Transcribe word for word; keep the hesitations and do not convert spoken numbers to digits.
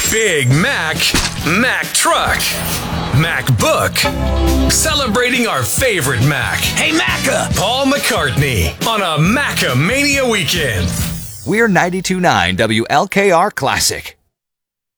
Big Mac, Mac Truck, MacBook. Celebrating our favorite Mac. Hey, Macca! Paul McCartney on a Macamania weekend. We're ninety-two point nine W L K R Classic.